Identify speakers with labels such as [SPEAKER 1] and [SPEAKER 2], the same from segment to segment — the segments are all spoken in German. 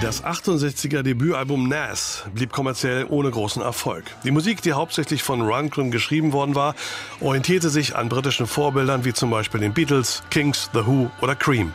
[SPEAKER 1] Das 68er Debütalbum Nas blieb kommerziell ohne großen Erfolg. Die Musik, die hauptsächlich von Rundgren geschrieben worden war, orientierte sich an britischen Vorbildern wie zum Beispiel den Beatles, Kings, The Who oder Cream.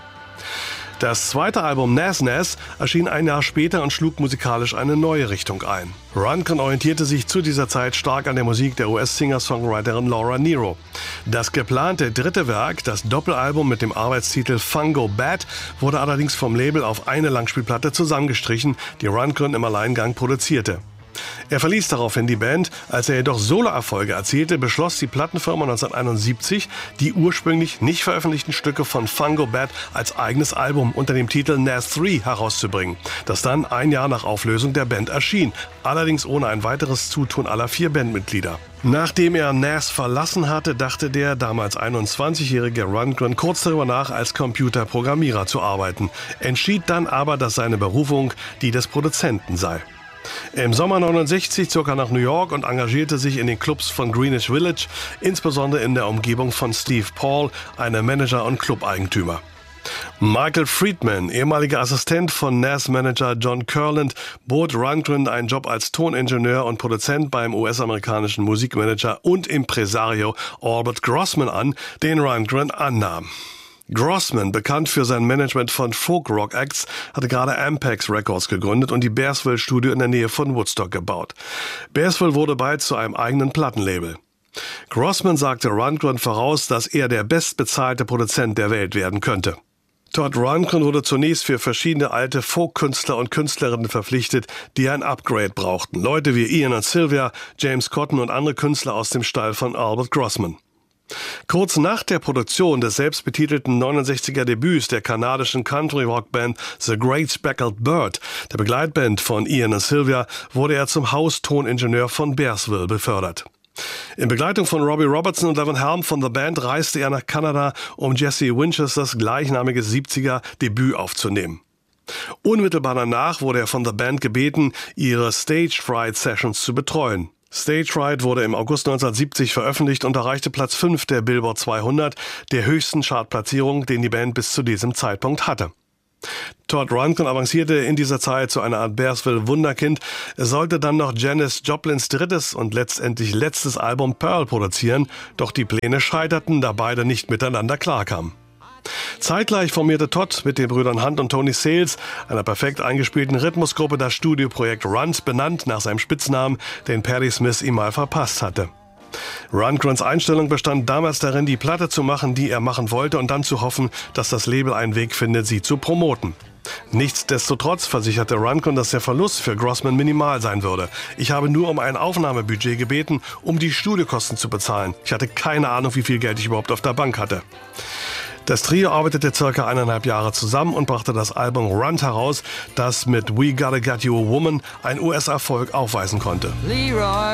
[SPEAKER 1] Das zweite Album Nas Nas erschien ein Jahr später und schlug musikalisch eine neue Richtung ein. Rundgren orientierte sich zu dieser Zeit stark an der Musik der US-Singer-Songwriterin Laura Nyro. Das geplante dritte Werk, das Doppelalbum mit dem Arbeitstitel Fungo Bad, wurde allerdings vom Label auf eine Langspielplatte zusammengestrichen, die Rundgren im Alleingang produzierte. Er verließ daraufhin die Band. Als er jedoch Soloerfolge erzielte, beschloss die Plattenfirma 1971, die ursprünglich nicht veröffentlichten Stücke von Fungo Bad als eigenes Album unter dem Titel Nas 3 herauszubringen, das dann ein Jahr nach Auflösung der Band erschien, allerdings ohne ein weiteres Zutun aller 4 Bandmitglieder. Nachdem er Nas verlassen hatte, dachte der damals 21-jährige Rundgren kurz darüber nach, als Computerprogrammierer zu arbeiten, entschied dann aber, dass seine Berufung die des Produzenten sei. Im Sommer 69 zog er nach New York und engagierte sich in den Clubs von Greenwich Village, insbesondere in der Umgebung von Steve Paul, einem Manager und Clubeigentümer. Michael Friedman, ehemaliger Assistent von Nas-Manager John Kurland, bot Rundgren einen Job als Toningenieur und Produzent beim US-amerikanischen Musikmanager und Impresario Albert Grossman an, den Rundgren annahm. Grossman, bekannt für sein Management von Folk-Rock-Acts, hatte gerade Ampex Records gegründet und die Bearsville-Studio in der Nähe von Woodstock gebaut. Bearsville wurde bald zu einem eigenen Plattenlabel. Grossman sagte Rundgren voraus, dass er der bestbezahlte Produzent der Welt werden könnte. Todd Rundgren wurde zunächst für verschiedene alte Folk-Künstler und Künstlerinnen verpflichtet, die ein Upgrade brauchten. Leute wie Ian und Sylvia, James Cotton und andere Künstler aus dem Stall von Albert Grossman. Kurz nach der Produktion des selbstbetitelten 69er Debüts der kanadischen Country-Rock-Band The Great Speckled Bird, der Begleitband von Ian und Sylvia, wurde er zum Haustoningenieur von Bearsville befördert. In Begleitung von Robbie Robertson und Levin Helm von The Band reiste er nach Kanada, um Jesse Winchesters gleichnamiges 70er-Debüt aufzunehmen. Unmittelbar danach wurde er von The Band gebeten, ihre Stage Fright Sessions zu betreuen. Stage Fright wurde im August 1970 veröffentlicht und erreichte Platz 5 der Billboard 200, der höchsten Chartplatzierung, den die Band bis zu diesem Zeitpunkt hatte. Todd Rundgren avancierte in dieser Zeit zu einer Art Bearsville-Wunderkind. Er sollte dann noch Janis Joplins drittes und letztendlich letztes Album Pearl produzieren, doch die Pläne scheiterten, da beide nicht miteinander klarkamen. Zeitgleich formierte Todd mit den Brüdern Hunt und Tony Sales, einer perfekt eingespielten Rhythmusgruppe, das Studioprojekt Runt, benannt nach seinem Spitznamen, den Patti Smith ihm mal verpasst hatte. Rundgrens Einstellung bestand damals darin, die Platte zu machen, die er machen wollte, und dann zu hoffen, dass das Label einen Weg findet, sie zu promoten. Nichtsdestotrotz versicherte Rundgren, dass der Verlust für Grossman minimal sein würde. Ich habe nur um ein Aufnahmebudget gebeten, um die Studiokosten zu bezahlen. Ich hatte keine Ahnung, wie viel Geld ich überhaupt auf der Bank hatte. Das Trio arbeitete ca. 1,5 Jahre zusammen und brachte das Album Runt heraus, das mit We Gotta Get You a Woman einen US-Erfolg aufweisen konnte. Leroy.